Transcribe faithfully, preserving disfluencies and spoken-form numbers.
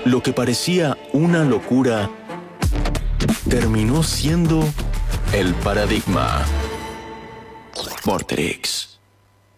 Lo que parecía una locura terminó siendo el paradigma. Vorterix.